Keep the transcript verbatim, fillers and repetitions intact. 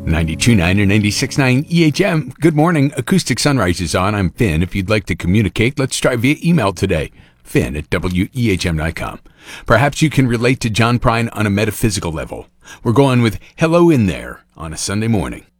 ninety-two point nine or ninety-six point nine E H M. Good morning. Acoustic Sunrise is on. I'm Finn. If you'd like to communicate, let's try via email today. Finn at W E H M dot com. Perhaps you can relate to John Prine on a metaphysical level. We're going with Hello in There on a Sunday morning.